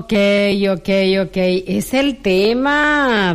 Ok. Es el tema.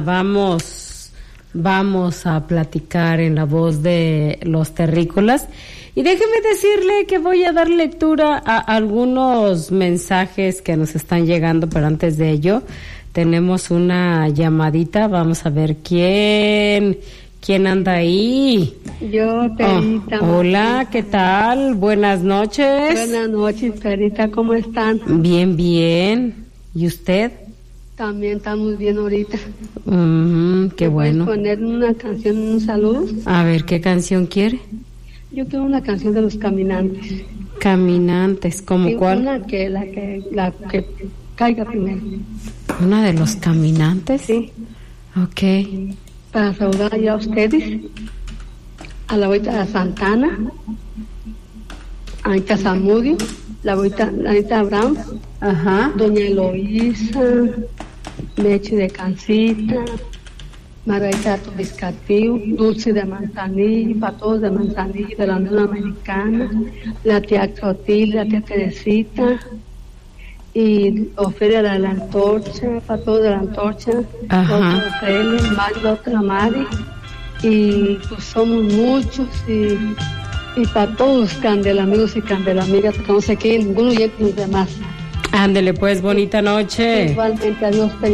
Vamos a platicar en la voz de los terrícolas. Y déjeme decirle que voy a dar lectura a algunos mensajes que nos están llegando, pero antes de ello tenemos una llamadita. Vamos a ver quién anda ahí. Yo, Perita. Hola, ¿qué tal? Buenas noches. Buenas noches, Perita, ¿cómo están? Bien. ¿Y usted? También estamos bien ahorita. Qué bueno. ¿Puedes poner una canción, un saludo? A ver, ¿qué canción quiere? Yo quiero una canción de los caminantes. Caminantes, ¿cómo Sí, cuál? la que caiga primero. ¿Una de los caminantes? Sí. Ok. Para saludar ya a ustedes, a la abuelita Santana, a Anita Zamudio, la abuelita Anita Abraham, Ajá. doña Eloísa, Meche de Cancita, Margarita Tobiscatiu, Dulce de Manzanillo, para todos de Manzanillo, de la Unión Americana, la tía Clotilde, la tía Teresita, y Ofelia de la Antorcha, para todos de la Antorcha, Ajá. otra Ofelia, Magda, otra Mari, y pues somos muchos, y para todos los candelamigos y candelamigas, porque no sé qué, ninguno y los demás. Ándele pues, bonita noche. Igualmente, adiós.